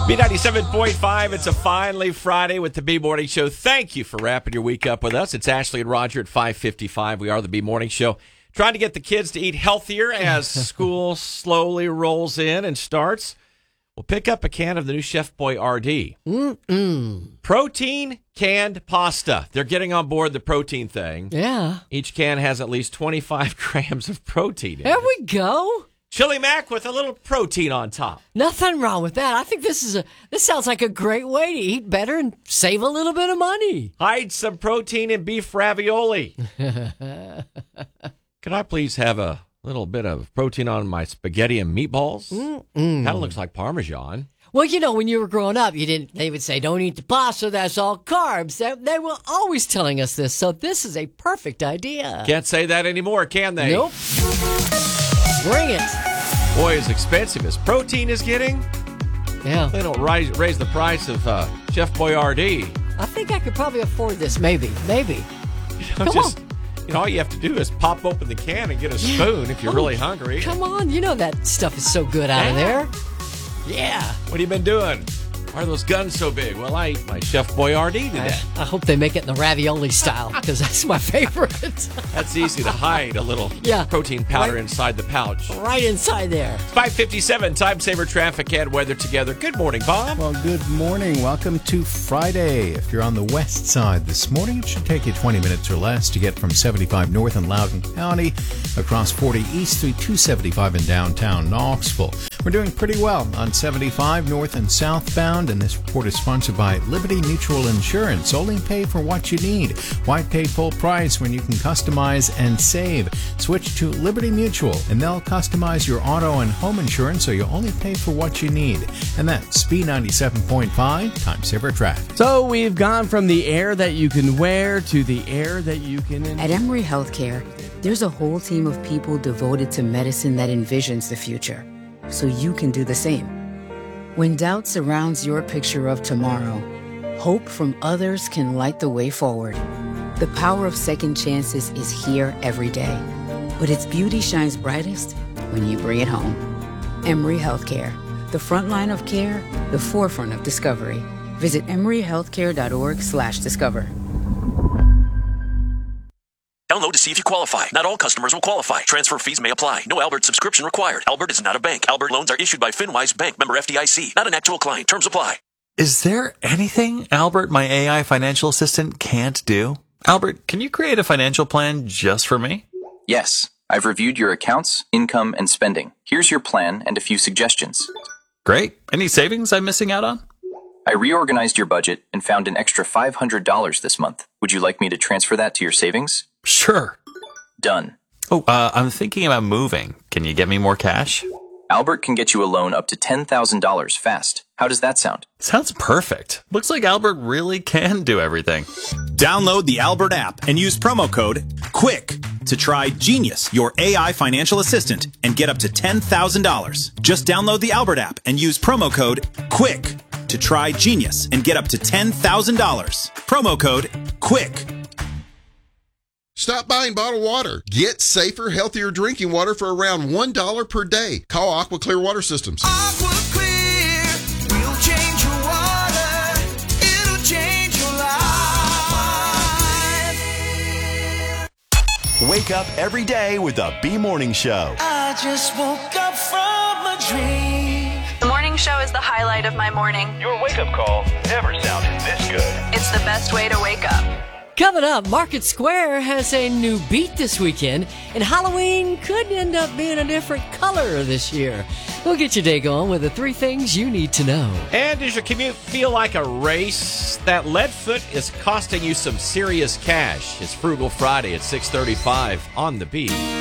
B97.5, it's a finally Friday with the B-Morning Show. Thank you for wrapping your week up with us. It's Ashley and Roger at 5:55. We are the B-Morning Show. Trying to get the kids to eat healthier as school slowly rolls in and starts. We'll pick up a can of the new Chef Boy RD. Protein canned pasta. They're getting on board the protein thing. Yeah. Each can has at least 25 grams of protein in There it. we go. Chili Mac with a little protein on top. Nothing wrong with that. I think this sounds like a great way to eat better and save a little bit of money. Hide some protein in beef ravioli. Could I please have a little bit of protein on my spaghetti and meatballs? Kind of looks like Parmesan. Well, you know, when you were growing up, they would say, don't eat the pasta, that's all carbs. They were always telling us this, so this is a perfect idea. Can't say that anymore, can they? Nope. Bring it. Boy, as expensive as protein is getting, Yeah. they don't raise the price of Chef Boy RD. I think I could probably afford this, maybe. Come on. All you have to do is pop open the can and get a spoon if you're really hungry. Come on, you know that stuff is so good out of there. Yeah. What have you been doing? Why are those guns so big? Well, I ate my Chef Boy RD today. I hope they make it in the ravioli style, because that's my favorite. That's easy to hide a little protein powder inside the pouch. Right inside there. 5:57, time saver traffic and weather together. Good morning, Bob. Well, good morning. Welcome to Friday. If you're on the west side this morning, it should take you 20 minutes or less to get from 75 north in Loudoun County across 40 east through 275 in downtown Knoxville. We're doing pretty well on 75 north and southbound, and this report is sponsored by Liberty Mutual Insurance. Only pay for what you need. Why pay full price when you can customize and save? Switch to Liberty Mutual, and they'll customize your auto and home insurance so you only pay for what you need. And that's B97.5, time saver traffic. So we've gone from the air that you can wear to the air that you can inhale. At Emory Healthcare, there's a whole team of people devoted to medicine that envisions the future, so you can do the same. When doubt surrounds your picture of tomorrow, hope from others can light the way forward. The power of second chances is here every day, but its beauty shines brightest when you bring it home. Emory Healthcare, the front line of care, the forefront of discovery. Visit emoryhealthcare.org/discover. Download to see if you qualify. Not all customers will qualify. Transfer fees may apply. No Albert subscription required. Albert is not a bank. Albert loans are issued by FinWise Bank, member FDIC. Not an actual client. Terms apply. Is there anything Albert, my AI financial assistant, can't do? Albert, can you create a financial plan just for me? Yes. I've reviewed your accounts, income, and spending. Here's your plan and a few suggestions. Great. Any savings I'm missing out on? I reorganized your budget and found an extra $500 this month. Would you like me to transfer that to your savings? Sure. Done. Oh, I'm thinking about moving. Can you get me more cash? Albert can get you a loan up to $10,000 fast. How does that sound? Sounds perfect. Looks like Albert really can do everything. Download the Albert app and use promo code QUICK to try Genius, your AI financial assistant, and get up to $10,000. Just download the Albert app and use promo code QUICK to try Genius and get up to $10,000. Promo code QUICK. Stop buying bottled water. Get safer, healthier drinking water for around $1 per day. Call Aqua Clear Water Systems. Aqua Clear will change your water. It'll change your life. Wake up every day with the B-Morning Show. I just woke up from a dream. The morning show is the highlight of my morning. Your wake-up call never sounded this good. It's the best way to wake up. Coming up, Market Square has a new beat this weekend, and Halloween could end up being a different color this year. We'll get your day going with the 3 things you need to know. And does your commute feel like a race? That Leadfoot is costing you some serious cash. It's Frugal Friday at 6:35 on the Beat.